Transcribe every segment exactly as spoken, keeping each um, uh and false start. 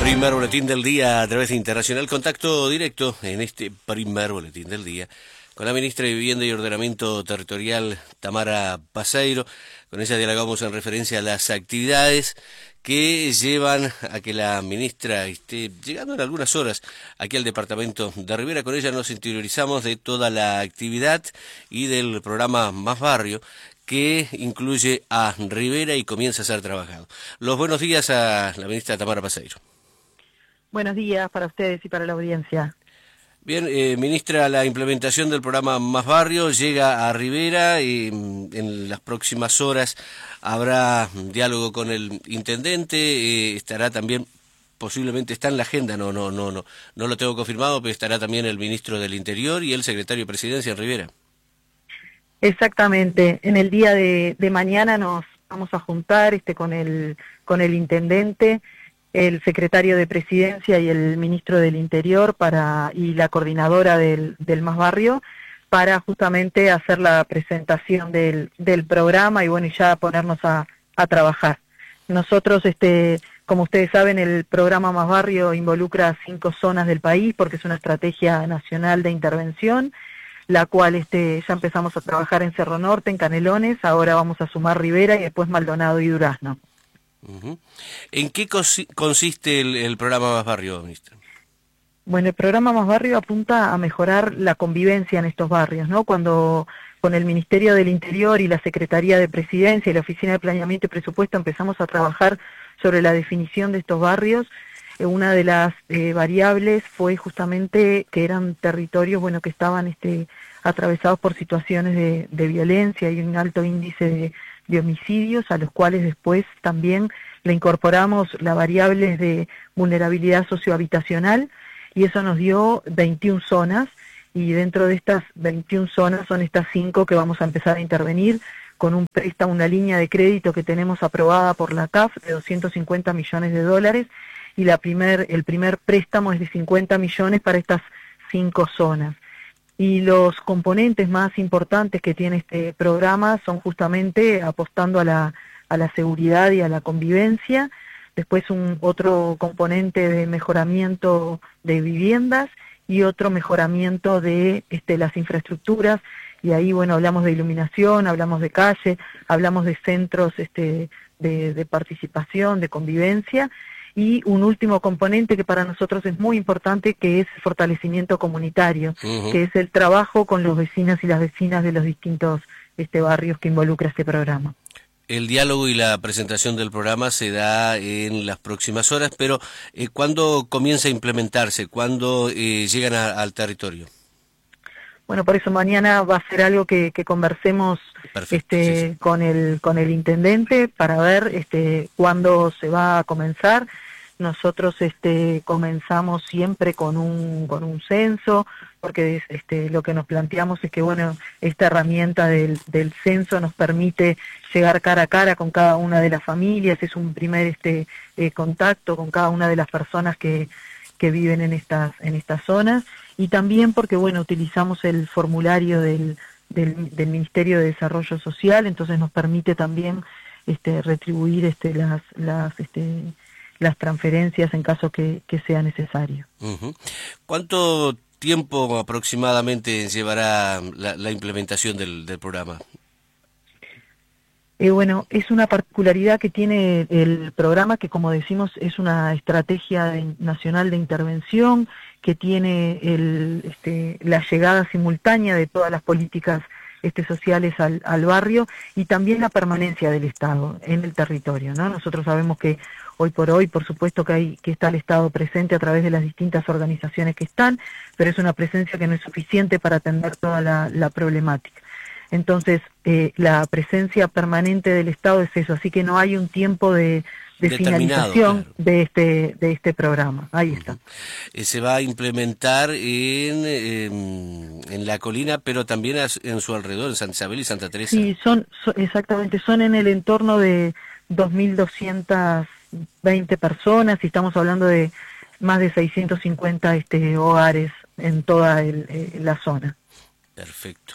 Primer boletín del día a través de Internacional. Contacto directo en este primer boletín del día con la ministra de Vivienda y Ordenamiento Territorial, Tamara Paseiro. Con ella dialogamos en referencia a las actividades que llevan a que la ministra esté llegando en algunas horas aquí al departamento de Rivera. Con ella nos interiorizamos de toda la actividad y del programa Más Barrio, que incluye a Rivera y comienza a ser trabajado. Los buenos días a la ministra Tamara Paseiro. Buenos días para ustedes y para la audiencia. Bien, eh, ministra, la implementación del programa Más Barrio llega a Rivera y en las próximas horas habrá diálogo con el intendente, eh, estará también, posiblemente está en la agenda, no, no, no, no, no lo tengo confirmado, pero estará también el ministro del Interior y el secretario de Presidencia en Rivera. Exactamente, en el día de, de mañana nos vamos a juntar este con el con el intendente, el secretario de Presidencia y el ministro del Interior para y la coordinadora del, del Más Barrio para justamente hacer la presentación del, del programa y bueno, y ya ponernos a, a trabajar. Nosotros, este, como ustedes saben, el programa Más Barrio involucra cinco zonas del país porque es una estrategia nacional de intervención, la cual este, ya empezamos a trabajar en Cerro Norte, en Canelones, ahora vamos a sumar Rivera y después Maldonado y Durazno. Uh-huh. ¿En qué consiste el, el programa Más Barrio, ministra? Bueno, el programa Más Barrio apunta a mejorar la convivencia en estos barrios, ¿no? Cuando con el Ministerio del Interior y la Secretaría de Presidencia y la Oficina de Planeamiento y Presupuesto empezamos a trabajar sobre la definición de estos barrios, eh, una de las eh, variables fue justamente que eran territorios, bueno, que estaban este, atravesados por situaciones de, de violencia y un alto índice de de homicidios, a los cuales después también le incorporamos la variable de vulnerabilidad sociohabitacional, y eso nos dio veintiuna zonas, y dentro de estas veintiuna zonas son estas cinco que vamos a empezar a intervenir con un préstamo, una línea de crédito que tenemos aprobada por la C A F de doscientos cincuenta millones de dólares, y la primer, el primer préstamo es de cincuenta millones para estas cinco zonas. Y los componentes más importantes que tiene este programa son justamente apostando a la, a la seguridad y a la convivencia, después un otro componente de mejoramiento de viviendas y otro mejoramiento de este, las infraestructuras, y ahí bueno hablamos de iluminación, hablamos de calle, hablamos de centros este, de, de participación, de convivencia, y un último componente que para nosotros es muy importante, que es el fortalecimiento comunitario, uh-huh. que es el trabajo con los vecinos y las vecinas de los distintos este, barrios que involucra este programa. El diálogo y la presentación del programa se da en las próximas horas, pero eh, ¿cuándo comienza a implementarse? ¿Cuándo eh, llegan a, al territorio? Bueno, por eso mañana va a ser algo que, que conversemos Perfecto, este, sí, sí. con el con el intendente para ver este, cuándo se va a comenzar. Nosotros este, comenzamos siempre con un con un censo, porque este, lo que nos planteamos es que bueno, esta herramienta del, del censo nos permite llegar cara a cara con cada una de las familias, es un primer este, eh, contacto con cada una de las personas que, que viven en estas en estas zonas, y también porque bueno, utilizamos el formulario del, del, del Ministerio de Desarrollo Social, entonces nos permite también este, retribuir este, las las este, las transferencias en caso que, que sea necesario. Uh-huh. ¿Cuánto tiempo aproximadamente llevará la, la implementación del, del programa? Eh, bueno, es una particularidad que tiene el programa, que como decimos es una estrategia de, nacional de intervención, que tiene el, este, la llegada simultánea de todas las políticas este, sociales al, al barrio, y también la permanencia del Estado en el territorio, ¿no? Nosotros sabemos que hoy por hoy, por supuesto que hay que está el Estado presente a través de las distintas organizaciones que están, pero es una presencia que no es suficiente para atender toda la, la problemática. Entonces, eh, la presencia permanente del Estado es eso, así que no hay un tiempo de, de finalización claro. de este de este programa. Ahí está. Uh-huh. Se va a implementar en, en, en la colina, pero también en su alrededor, en Santa Isabel y Santa Teresa. Sí, son, son exactamente, son en el entorno de dos mil doscientas veinte personas, y estamos hablando de más de seiscientos cincuenta este, hogares en toda el, eh, la zona. Perfecto.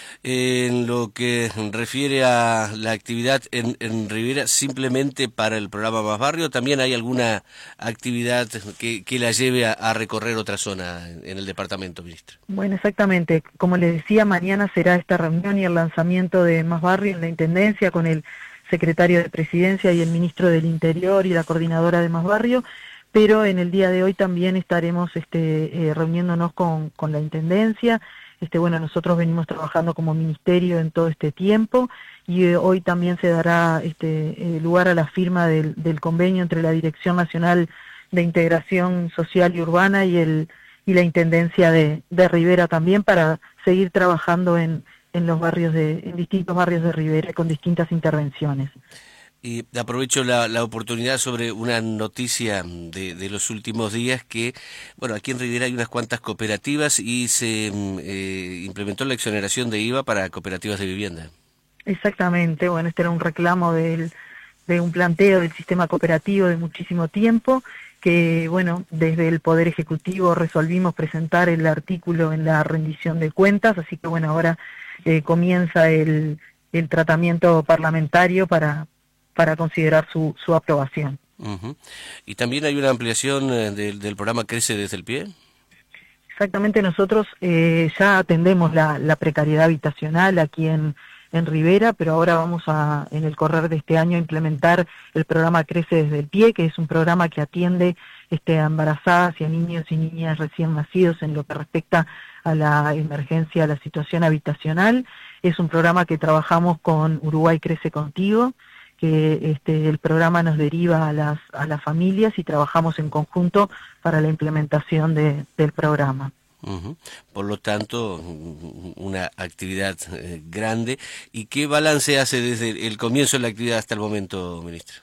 En lo que refiere a la actividad en, en Rivera, simplemente para el programa Más Barrio, ¿también hay alguna actividad que, que la lleve a, a recorrer otra zona en, en el departamento, ministra? Bueno, exactamente. Como les decía, mañana será esta reunión y el lanzamiento de Más Barrio en la Intendencia con el secretario de Presidencia y el ministro del Interior y la coordinadora de Más Barrio, pero en el día de hoy también estaremos este, eh, reuniéndonos con, con la Intendencia. Este, bueno, nosotros venimos trabajando como ministerio en todo este tiempo y eh, hoy también se dará este, eh, lugar a la firma del, del convenio entre la Dirección Nacional de Integración Social y Urbana y, el, y la Intendencia de, de Rivera también para seguir trabajando en, en los barrios de, en distintos barrios de Rivera con distintas intervenciones. Y aprovecho la, la oportunidad sobre una noticia de, de los últimos días que, bueno, aquí en Rivera hay unas cuantas cooperativas y se eh, implementó la exoneración de I V A para cooperativas de vivienda. Exactamente, bueno, este era un reclamo del, de un planteo del sistema cooperativo de muchísimo tiempo, que, bueno, desde el Poder Ejecutivo resolvimos presentar el artículo en la rendición de cuentas, así que, bueno, ahora eh, comienza el, el tratamiento parlamentario para... para considerar su, su aprobación. Uh-huh. ¿Y también hay una ampliación eh, del, del programa Crece desde el Pie? Exactamente, nosotros eh, ya atendemos la, la precariedad habitacional aquí en, en Rivera, pero ahora vamos a, en el correr de este año, a implementar el programa Crece desde el Pie, que es un programa que atiende este, a embarazadas y a niños y niñas recién nacidos en lo que respecta a la emergencia, a la situación habitacional. Es un programa que trabajamos con Uruguay Crece Contigo, que este, el programa nos deriva a las, a las familias y trabajamos en conjunto para la implementación de, del programa. Uh-huh. Por lo tanto, una actividad eh, grande. ¿Y qué balance hace desde el comienzo de la actividad hasta el momento, ministra?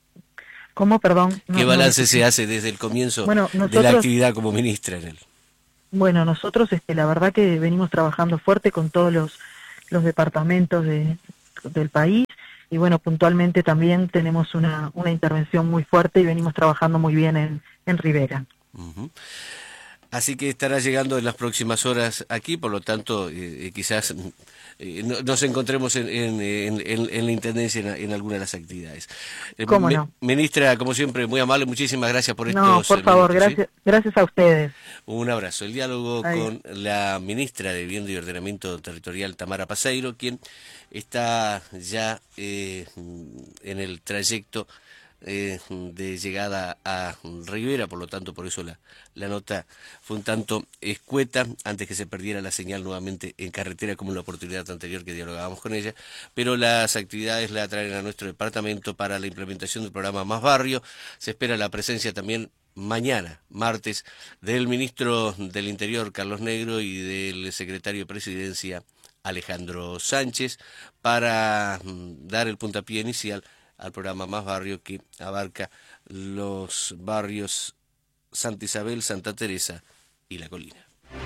¿Cómo, perdón? ¿Qué no, balance no, se hace desde el comienzo bueno, nosotros, de la actividad como ministra en él? Bueno, nosotros este, la verdad que venimos trabajando fuerte con todos los, los departamentos de, del país. Y bueno, puntualmente también tenemos una, una intervención muy fuerte y venimos trabajando muy bien en, en Rivera. Uh-huh. Así que estará llegando en las próximas horas aquí, por lo tanto, eh, quizás eh, no, nos encontremos en, en, en, en la Intendencia en, en alguna de las actividades. Eh, ¿Cómo me, no? Ministra, como siempre, muy amable, muchísimas gracias por estos No, por favor, minutos, gracias, ¿sí? gracias a ustedes. Un abrazo. El diálogo Ahí. con la ministra de Vivienda y Ordenamiento Territorial, Tamara Paseiro, quien está ya eh, en el trayecto eh, de llegada a Rivera, por lo tanto, por eso la, la nota fue un tanto escueta, antes que se perdiera la señal nuevamente en carretera, como en la oportunidad anterior que dialogábamos con ella, pero las actividades la traen a nuestro departamento para la implementación del programa Más Barrio. Se espera la presencia también mañana, martes, del ministro del Interior, Carlos Negro, y del secretario de Presidencia, Alejandro Sánchez, para mm, dar el puntapié inicial al programa Más Barrio, que abarca los barrios Santa Isabel, Santa Teresa y La Colina.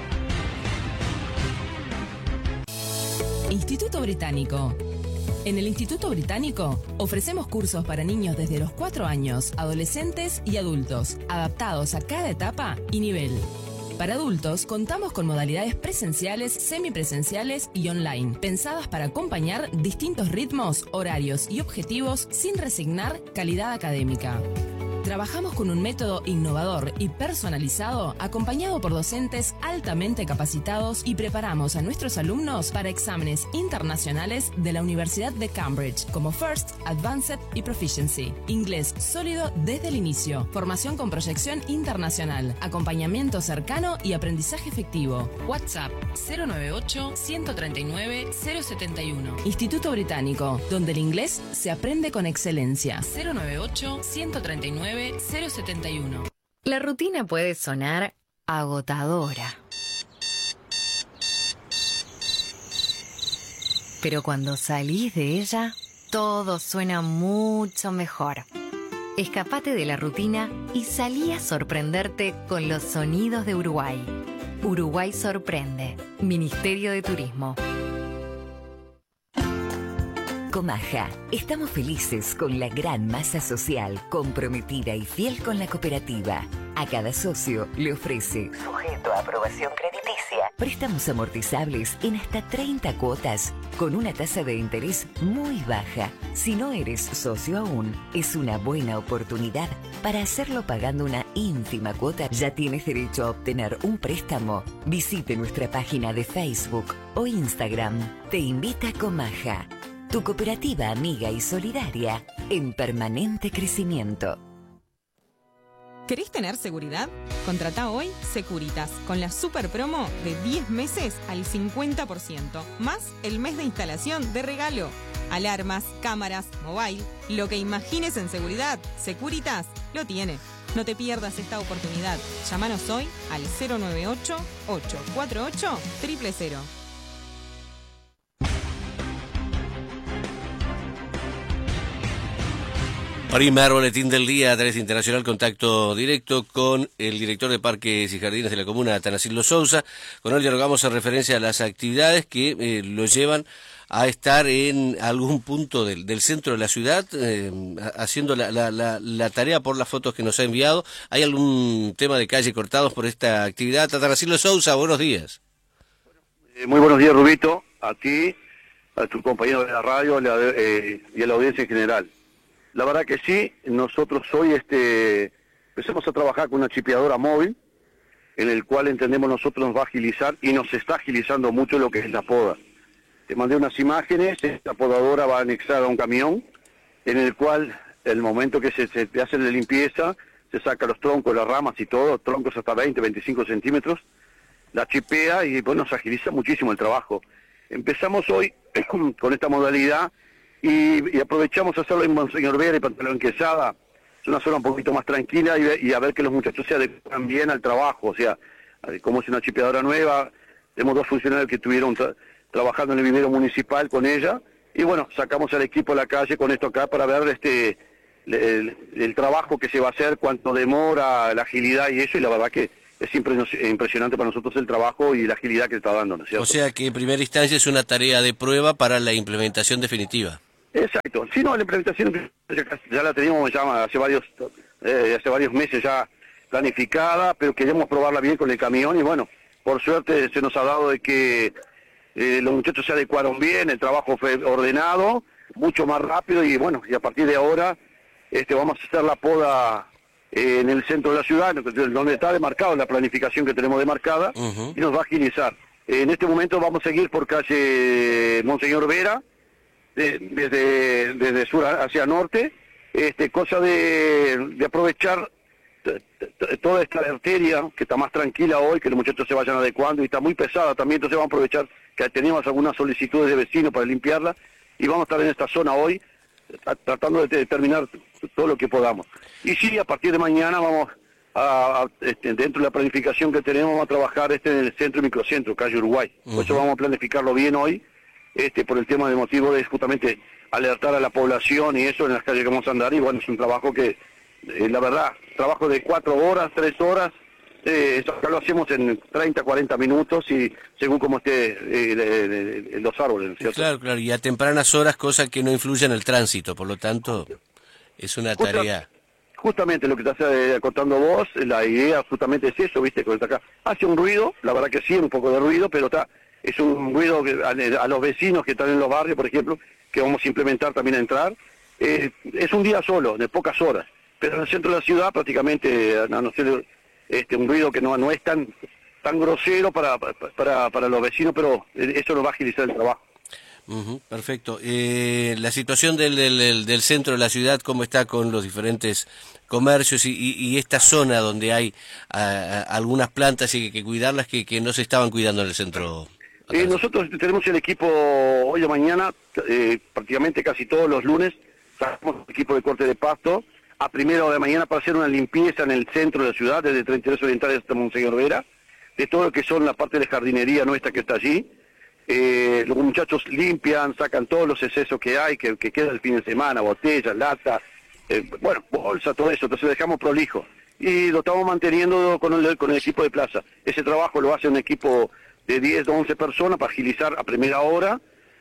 Instituto Británico. En el Instituto Británico ofrecemos cursos para niños desde los cuatro años, adolescentes y adultos, adaptados a cada etapa y nivel. Para adultos, contamos con modalidades presenciales, semipresenciales y online, pensadas para acompañar distintos ritmos, horarios y objetivos sin resignar calidad académica. Trabajamos con un método innovador y personalizado, acompañado por docentes altamente capacitados, y preparamos a nuestros alumnos para exámenes internacionales de la Universidad de Cambridge, como First, Advanced y Proficiency. Inglés sólido desde el inicio, formación con proyección internacional, acompañamiento cercano y aprendizaje efectivo. WhatsApp cero noventa y ocho, ciento treinta y nueve, cero setenta y uno. Instituto Británico, donde el inglés se aprende con excelencia. cero noventa y ocho, ciento treinta y nueve, cero setenta y uno. La rutina puede sonar agotadora. Pero cuando salís de ella, todo suena mucho mejor. Escapate de la rutina y salí a sorprenderte con los sonidos de Uruguay. Uruguay sorprende. Ministerio de Turismo. Comaja, estamos felices con la gran masa social, comprometida y fiel con la cooperativa. A cada socio le ofrece, sujeto a aprobación crediticia, Provincia. Préstamos amortizables en hasta treinta cuotas, con una tasa de interés muy baja. Si no eres socio aún, es una buena oportunidad para hacerlo pagando una ínfima cuota. Ya tienes derecho a obtener un préstamo. Visite nuestra página de Facebook o Instagram. Te invita Comaja, tu cooperativa amiga y solidaria en permanente crecimiento. ¿Querés tener seguridad? Contratá hoy Securitas con la super promo de diez meses al cincuenta por ciento, más el mes de instalación de regalo. Alarmas, cámaras, mobile, lo que imagines en seguridad, Securitas lo tiene. No te pierdas esta oportunidad. Llámanos hoy al cero nueve ocho, ocho cuatro ocho, cero cero cero. Primer boletín del día a través de Internacional, contacto directo con el director de Parques y Jardines de la comuna, Atanasilo Sousa. Con él dialogamos en referencia a las actividades que eh, lo llevan a estar en algún punto del, del centro de la ciudad, eh, haciendo la, la, la, la tarea por las fotos que nos ha enviado. ¿Hay algún tema de calle cortados por esta actividad? Atanasilo Sousa, buenos días. Eh, muy buenos días, Rubito, a ti, a tu compañero de la radio la, eh, y a la audiencia en general. La verdad que sí, nosotros hoy este, empezamos a trabajar con una chipeadora móvil, en el cual entendemos nosotros nos va a agilizar y nos está agilizando mucho lo que es la poda. Te mandé unas imágenes, esta podadora va a anexar a un camión, en el cual el momento que se, se te hace la limpieza, se saca los troncos, las ramas y todo, troncos hasta veinte, veinticinco centímetros, la chipea y pues nos agiliza muchísimo el trabajo. Empezamos hoy con esta modalidad, Y, y aprovechamos a hacerlo en Monseñor Vera y Pantalón Quesada. Es una zona un poquito más tranquila y, y a ver que los muchachos se adecuan bien al trabajo. O sea, como es una chipeadora nueva, tenemos dos funcionarios que estuvieron tra trabajando en el vivero municipal con ella. Y bueno, sacamos al equipo a la calle con esto acá para ver este el, el trabajo que se va a hacer, cuánto demora, la agilidad y eso. Y la verdad que es impresionante para nosotros el trabajo y la agilidad que está dando, ¿no es cierto? O sea que en primera instancia es una tarea de prueba para la implementación definitiva. Exacto, si no, la implementación ya la teníamos ya hace varios eh, hace varios meses ya planificada, pero queríamos probarla bien con el camión y bueno, por suerte se nos ha dado de que eh, los muchachos se adecuaron bien, el trabajo fue ordenado, mucho más rápido y bueno, y a partir de ahora este vamos a hacer la poda eh, en el centro de la ciudad, donde está demarcado la planificación que tenemos demarcada, uh-huh. y nos va a agilizar. En este momento vamos a seguir por calle Monseñor Vera, De, desde desde sur hacia norte, este cosa de, de aprovechar t, t, toda esta arteria que está más tranquila hoy, que los muchachos se vayan adecuando y está muy pesada también, entonces vamos a aprovechar que teníamos algunas solicitudes de vecinos para limpiarla y vamos a estar en esta zona hoy tratando de terminar todo lo que podamos. Y sí, a partir de mañana vamos a, a este, dentro de la planificación que tenemos, vamos a trabajar este en el centro y microcentro, calle Uruguay. Uh-huh. Por eso vamos a planificarlo bien hoy. Este, por el tema de motivo de justamente alertar a la población y eso en las calles que vamos a andar, y bueno, es un trabajo que, eh, la verdad, trabajo de cuatro horas, tres horas, eh, eso acá lo hacemos en treinta, cuarenta minutos y según como esté eh, de, de, de los árboles, ¿cierto? Claro, claro, y a tempranas horas, cosa que no influye en el tránsito, por lo tanto, es una Justa, tarea... Justamente lo que estás eh, contando vos, la idea justamente es eso, viste, con acá hace un ruido, la verdad que sí, un poco de ruido, pero está... Es un ruido que, a, a los vecinos que están en los barrios, por ejemplo, que vamos a implementar también a entrar. Eh, es un día solo, de pocas horas, pero en el centro de la ciudad prácticamente, a no ser este, un ruido que no, no es tan tan grosero para, para, para los vecinos, pero eso nos va a agilizar el trabajo. Uh-huh, perfecto. Eh, la situación del, del, del centro de la ciudad, ¿cómo está con los diferentes comercios y, y, y esta zona donde hay a, a, algunas plantas y hay que cuidarlas que, que no se estaban cuidando en el centro? Eh, nosotros tenemos el equipo hoy o mañana, eh, prácticamente casi todos los lunes, sacamos el equipo de corte de pasto a primera hora de mañana para hacer una limpieza en el centro de la ciudad, desde treinta y tres Orientales hasta Monseñor Vera, de todo lo que son la parte de jardinería nuestra que está allí. Eh, los muchachos limpian, sacan todos los excesos que hay, que, que queda el fin de semana, botellas, lata, eh, bueno, bolsa, todo eso, entonces lo dejamos prolijo. Y lo estamos manteniendo con el, con el equipo de plaza. Ese trabajo lo hace un equipo de diez o once personas para agilizar a primera hora,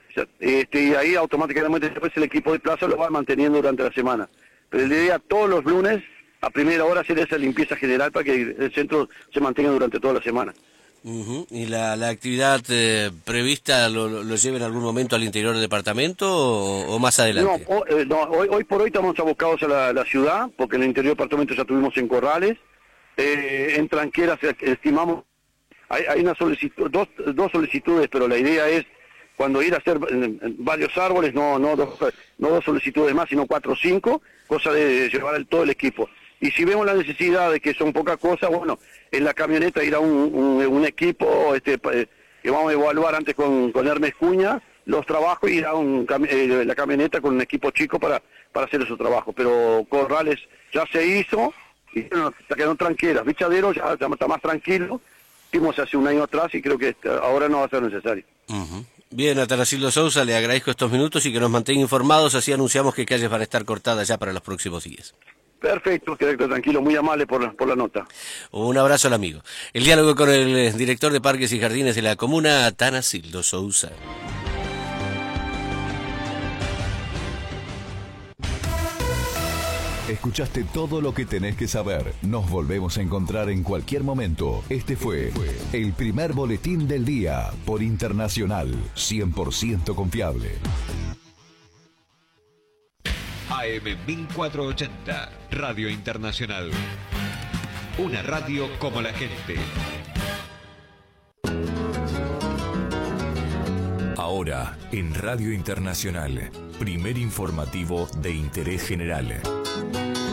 este, y ahí automáticamente después el equipo de plaza lo va manteniendo durante la semana. Pero la idea todos los lunes, a primera hora, hacer esa limpieza general para que el centro se mantenga durante toda la semana. Uh-huh. ¿Y la, la actividad eh, prevista lo, lo lleva en algún momento al interior del departamento o, o más adelante? No, o, eh, no hoy, hoy por hoy estamos abocados a la, la ciudad, porque en el interior del departamento ya tuvimos en Corrales. Eh, en Tranqueras estimamos, hay, hay una solicitud, dos, dos solicitudes, pero la idea es cuando ir a hacer varios árboles, no no dos, no dos solicitudes más, sino cuatro o cinco, cosa de llevar el, todo el equipo. Y si vemos la necesidad de que son pocas cosas, bueno, en la camioneta irá un, un, un equipo este, que vamos a evaluar antes con, con Hermes Cuña, los trabajos, y irá un, eh, la camioneta con un equipo chico para, para hacer esos trabajos. Pero Corrales ya se hizo, y bueno, se quedaron tranquilas. Bichadero ya, ya está más tranquilo, hicimos hace un año atrás y creo que ahora no va a ser necesario. Uh-huh. Bien, Atanacildo Sousa, le agradezco estos minutos y que nos mantenga informados, así anunciamos que calles van a estar cortadas ya para los próximos días. Perfecto, quedé tranquilo, muy amable por la, por la nota. Un abrazo al amigo. El diálogo con el director de Parques y Jardines de la comuna, Atanacildo Sousa. Escuchaste todo lo que tenés que saber. Nos volvemos a encontrar en cualquier momento. Este fue el primer boletín del día por Internacional, cien por ciento confiable. A M mil cuatrocientos ochenta, Radio Internacional. Una radio como la gente. Ahora, en Radio Internacional, primer informativo de interés general.